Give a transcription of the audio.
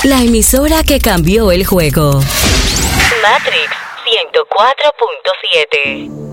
La emisora que cambió el juego. Matrix 104.7.